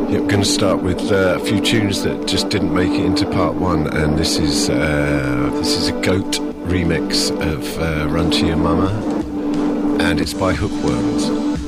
Yeah, we're going to start with a few tunes that just didn't make it into part one, and this is a Goat remix of Run to Your Mama, and it's by Hookworms.